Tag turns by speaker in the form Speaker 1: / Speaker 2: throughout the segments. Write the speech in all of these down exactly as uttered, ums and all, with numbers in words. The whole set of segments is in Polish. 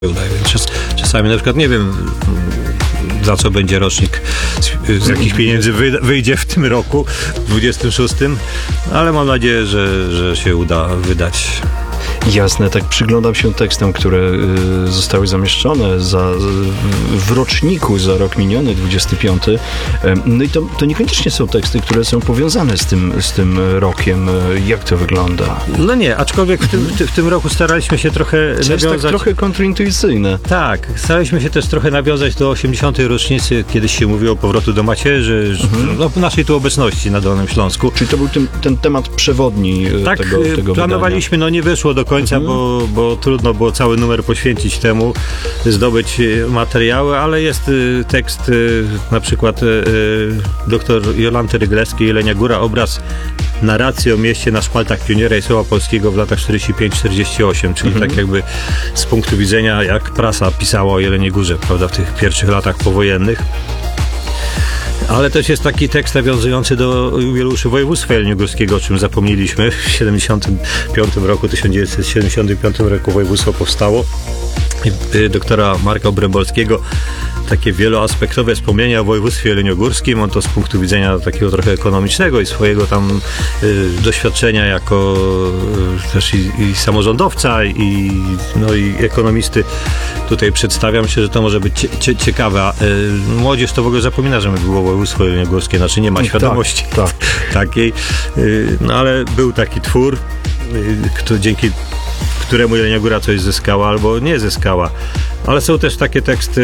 Speaker 1: Czas, czasami na przykład nie wiem, za co będzie rocznik, z, z jakich pieniędzy wy, wyjdzie w tym roku, dwudziestym szóstym, ale mam nadzieję, że, że się uda wydać.
Speaker 2: Jasne, tak przyglądam się tekstom, które y, zostały zamieszczone za, w roczniku za rok miniony, dwudziesty piąty. No i to, to niekoniecznie są teksty, które są powiązane z tym, z tym rokiem. Jak to wygląda?
Speaker 1: No nie, aczkolwiek w tym, w tym roku staraliśmy się trochę
Speaker 2: to
Speaker 1: nawiązać...
Speaker 2: jest tak trochę kontrintuicyjne.
Speaker 1: Tak, staraliśmy się też trochę nawiązać do osiemdziesiątej rocznicy, kiedyś się mówiło o powrotu do macierzy, mhm. no, naszej tu obecności na Dolnym Śląsku.
Speaker 2: Czyli to był ten, ten temat przewodni
Speaker 1: tak,
Speaker 2: tego, tego
Speaker 1: planowaliśmy, wydania. No nie wyszło do końca, mhm. bo, bo trudno było cały numer poświęcić temu, zdobyć materiały, ale jest tekst na przykład doktor Jolanty Ryglewskiej, Jelenia Góra, obraz narracji o mieście na szpaltach Pioniera i Słowa Polskiego w latach czterdziesty piąty czterdziesty ósmy, czyli mhm. tak jakby z punktu widzenia, jak prasa pisała o Jeleniej Górze, prawda, w tych pierwszych latach powojennych. Ale też jest taki tekst nawiązujący do jubileuszu województwa jeleniogórskiego, o czym zapomnieliśmy. W siedemdziesiątym piątym roku, tysiąc dziewięćset siedemdziesiątym piątym roku województwo powstało. Doktora Marka Obrębolskiego takie wieloaspektowe wspomnienia o województwie jeleniogórskim. On to z punktu widzenia takiego trochę ekonomicznego i swojego tam y, doświadczenia jako y, też i, i samorządowca i, no, i ekonomisty tutaj przedstawiam się, że to może być cie, cie, ciekawe. Y, młodzież to w ogóle zapomina, że było województwo jeleniogórskie, znaczy nie ma świadomości
Speaker 2: tak, tak.
Speaker 1: takiej. Y, no ale był taki twór, y, który dzięki któremu Jelenia Góra coś zyskała albo nie zyskała. Ale są też takie teksty,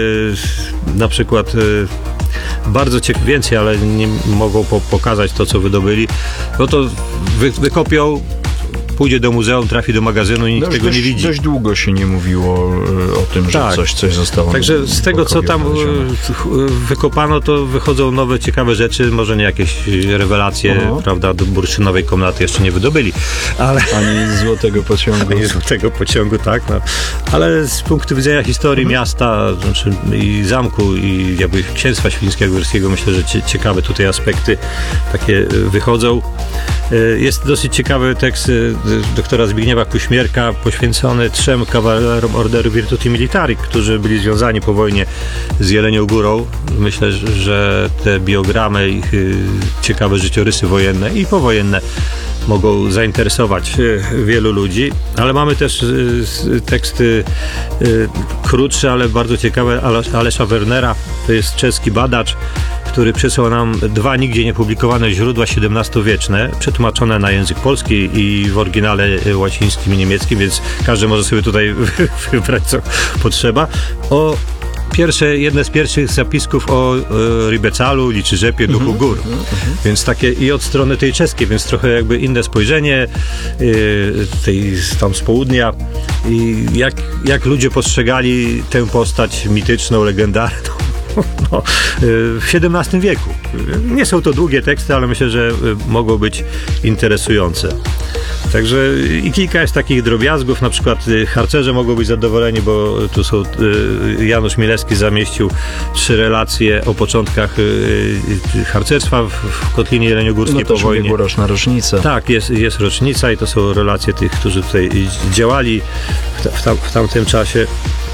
Speaker 1: yy, na przykład yy, bardzo ciekawe, więcej, ale nie mogą po- pokazać to, co wydobyli. No to wy- wykopią, pójdzie do muzeum, trafi do magazynu i nikt
Speaker 2: no
Speaker 1: tego
Speaker 2: dość,
Speaker 1: nie widzi.
Speaker 2: Dość długo się nie mówiło o tym, że
Speaker 1: tak.
Speaker 2: coś, coś zostało.
Speaker 1: Także z tego, co tam wykopano, to wychodzą nowe, ciekawe rzeczy, może nie jakieś rewelacje, Aha. prawda, do bursztynowej komnaty jeszcze nie wydobyli. Ale...
Speaker 2: Ani złotego pociągu.
Speaker 1: Ani złotego pociągu, tak. No. Ale z punktu widzenia historii mhm. miasta, znaczy i zamku, i jakby księstwa świńskiego górskiego, myślę, że cie, ciekawe tutaj aspekty takie wychodzą. Jest dosyć ciekawy tekst doktora Zbigniewa Kuśmierka poświęcony trzem kawalerom Orderu Virtuti Militari, którzy byli związani po wojnie z Jelenią Górą. Myślę, że te biogramy, ich ciekawe życiorysy wojenne i powojenne mogą zainteresować wielu ludzi, ale mamy też teksty krótsze, ale bardzo ciekawe Alesza Wernera, to jest czeski badacz, który przysłał nam dwa nigdzie niepublikowane źródła siedemnastowieczne, przetłumaczone na język polski i w oryginale łacińskim i niemieckim, więc każdy może sobie tutaj wybrać, co potrzeba. O Pierwsze, jedne z pierwszych zapisków o e, Ribecalu, Liczyrzepie, Duchu mm-hmm, Gór. Mm-hmm. Więc takie i od strony tej czeskiej, więc trochę jakby inne spojrzenie e, tej tam z południa i jak, jak ludzie postrzegali tę postać mityczną, legendarną. No, w siedemnastym wieku. Nie są to długie teksty, ale myślę, że mogą być interesujące. Także i kilka jest takich drobiazgów, na przykład harcerze mogą być zadowoleni, bo tu są, Janusz Milewski zamieścił trzy relacje o początkach harcerstwa w Kotlinie Jeleniogórskiej
Speaker 2: no
Speaker 1: po wojnie.
Speaker 2: Ubiegłoroczna rocznica.
Speaker 1: Tak, jest, jest rocznica i to są relacje tych, którzy tutaj działali w, w, tam, w tamtym czasie.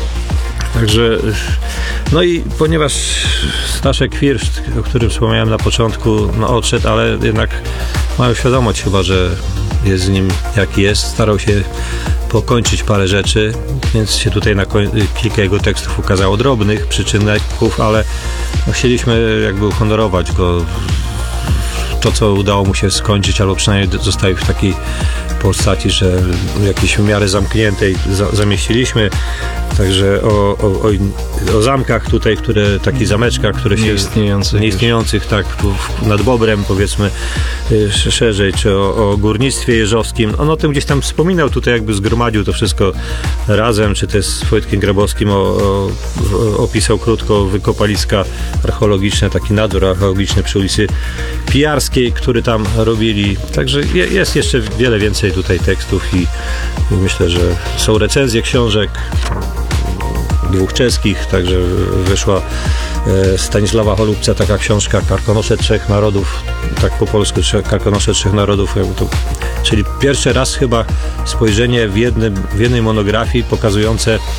Speaker 1: Także, no i ponieważ Staszek Firszt, o którym wspomniałem na początku, no odszedł, ale jednak mają świadomość chyba, że jest z nim jaki jest, starał się pokończyć parę rzeczy, więc się tutaj na koń- kilka jego tekstów ukazało drobnych przyczynków, ale no chcieliśmy jakby uhonorować go, to co udało mu się skończyć, albo przynajmniej zostały w takiej postaci, że jakieś w miarę zamkniętej za- zamieściliśmy. Także o, o, o, o zamkach tutaj, które, takich zameczkach, które się...
Speaker 2: Nieistniejących.
Speaker 1: Nieistniejących, tak, nad Bobrem, powiedzmy, szerzej, czy o, o górnictwie jeżowskim. On o tym gdzieś tam wspominał, tutaj jakby zgromadził to wszystko razem, czy też z Wojtkiem Grabowskim o, o, opisał krótko wykopaliska archeologiczne, taki nadzór archeologiczny przy ulicy Pijarskiej, który tam robili. Także je, jest jeszcze wiele więcej tutaj tekstów i, i myślę, że są recenzje książek dwóch czeskich, także wyszła e, Stanisława Holubca taka książka Karkonosze Trzech Narodów, tak po polsku Karkonosze Trzech Narodów, to, czyli pierwszy raz chyba spojrzenie w, jednym, w jednej monografii pokazujące